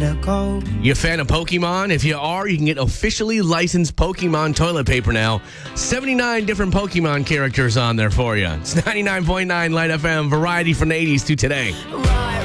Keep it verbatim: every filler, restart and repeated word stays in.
better go. You a fan of Pokemon? If you are, you can get officially licensed Pokemon toilet paper now. seventy-nine different Pokemon characters on there for you. It's ninety-nine point nine Light F M, variety from the eighties to today. Right.